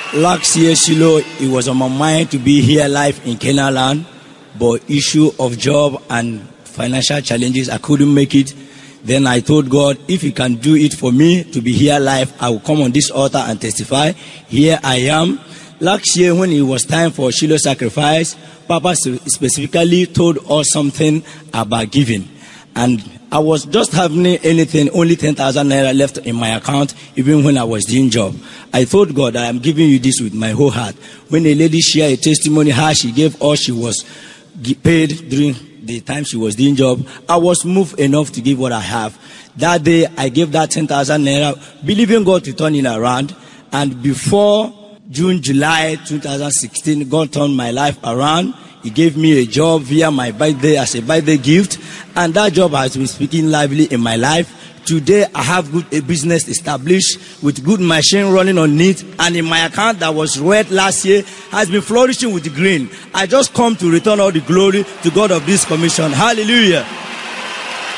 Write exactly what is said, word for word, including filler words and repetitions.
Last year, Shiloh, it was on my mind to be here live in Canaan land, but issue of job and financial challenges, I couldn't make it. Then I told God, if He can do it for me to be here live, I will come on this altar and testify. Here I am. Last year, when it was time for Shiloh sacrifice, Papa specifically told us something about giving. And I was just having anything, only ten thousand naira left in my account, even when I was doing job. I told God, I am giving you this with my whole heart. When a lady shared a testimony, how she gave all she was paid during the time she was doing job, I was moved enough to give what I have. That day, I gave that ten thousand naira, believing God to turn it around. And before June, July twenty sixteen, God turned my life around. He gave me a job via my birthday as a birthday gift. And that job has been speaking lively in my life. Today, I have good a business established with good machine running on it. And in my account that was red last year has been flourishing with green. I just come to return all the glory to God of this commission. Hallelujah.